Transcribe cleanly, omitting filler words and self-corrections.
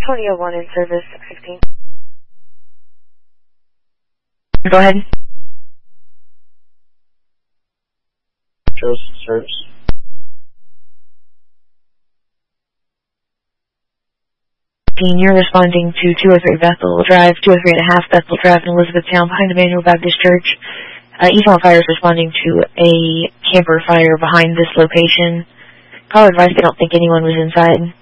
2001 in service, 615. Go ahead. Shows service. You're responding to 203 Bethel Drive, 203.5 Bethel Drive in Elizabethtown behind Emmanuel Baptist Church. Eastern Fire is responding to a camper fire behind this location. Call advice they don't think anyone was inside.